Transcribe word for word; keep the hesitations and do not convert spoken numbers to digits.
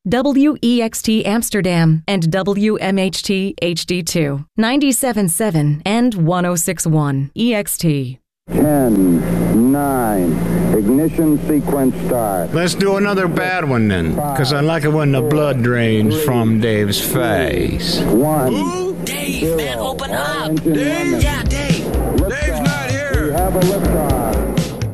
W E X T Amsterdam, and W M H T H D two, ninety-seven point seven and one oh six point one E X T. ten, nine, ignition sequence start. Let's do another bad one then, because I like it when the blood drains from Dave's face. One. Who? Dave, zero. man, open up. Dave? Yeah, Dave. Lift Dave's off. not here. We have a liftoff.